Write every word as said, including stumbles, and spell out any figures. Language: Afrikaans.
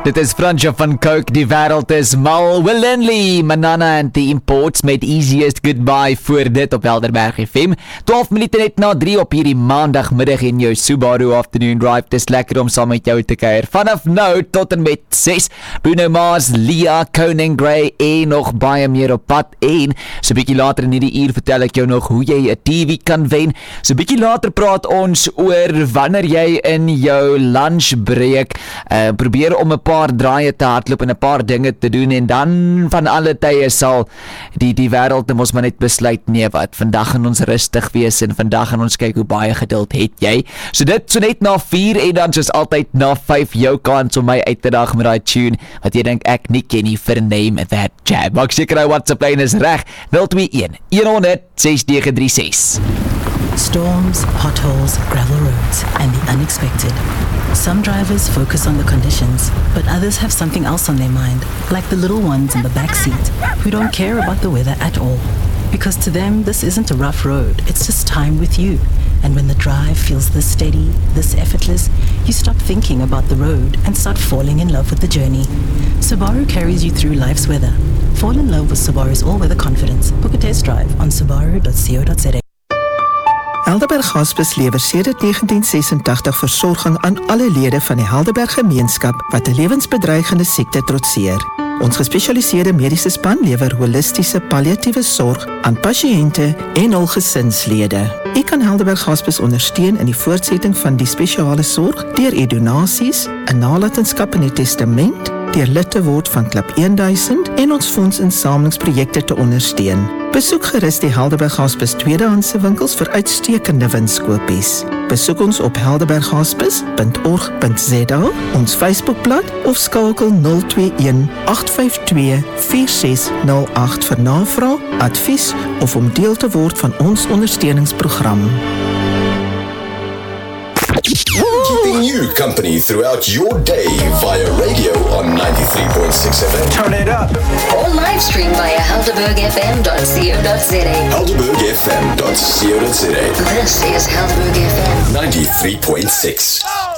Dit is Fransjo van Coke, die wêreld is mal. Will Lindley, Manana and the Imports met Easiest Goodbye voor dit op Helderberg F M. twaalf minute net na drie op hierdie maandagmiddag in jou Subaru Afternoon Drive. Dit is lekker om saam met jou te kuier. Vanaf nou tot en met ses. Bruno Mars, Lia, Conan Gray en nog baie meer op pad. En so 'n bietjie later in hierdie uur vertel ek jou nog hoe jy 'n T V kan wen. So 'n bietjie later praat ons oor wanneer jy in jou lunchbreak uh, probeer om 'n paar draaie te hardloop en 'n paar dinge te doen en dan van alle tye sal die die wêreld mos maar net besluit nee wat, vandag gaan ons rustig wees en vandag gaan ons kyk hoe baie geduld het jy. So dit so net na vier en dan soos altyd na vyf jou kans om my uit te daag met daai tune wat jy dink ek nie ken nie vir Name That Jam. Maak seker hy WhatsApp lyn is reg nul twee een een honderd ses nege drie ses. Storms, potholes, gravel roads, and the unexpected. Some drivers focus on the conditions, but others have something else on their mind, like the little ones in the back seat, who don't care about the weather at all. Because to them, this isn't a rough road, it's just time with you. And when the drive feels this steady, this effortless, you stop thinking about the road and start falling in love with the journey. Subaru carries you through life's weather. Fall in love with Subaru's all-weather confidence. Book a test drive on subaru dot co dot za. Helderberg Hospice lewer sedert negentien sesentagtig versorging aan alle lede van die Helderberg gemeenskap wat 'n lewensbedreigende siekte trotseer. Ons gespesialiseerde mediese span lewer holistiese palliatiewe sorg aan pasiënte en hul gesinslede. U kan Helderberg Hospice ondersteun in die voortsetting van die spesiale sorg deur u donasies, 'n nalatenskap in die testament, deur lid te word van Klub duisend en ons fondsinsamelingsprojekte te ondersteun. Besoek gerus die Helderberg Hospice tweedehandse winkels vir uitstekende winskoopies. Besoek ons op helderberg hospice punt org punt za, ons Facebookblad of skakel nul twee een agt vyf twee vier ses nul agt vir navraag, advies of om deel te word van ons ondersteuningsprogram. Keeping you company throughout your day via radio on ninety-three point six F M. Turn it up. Or live stream via helderberg f m dot co dot za. helderberg f m dot co dot za. This is Helderberg F M ninety-three point six.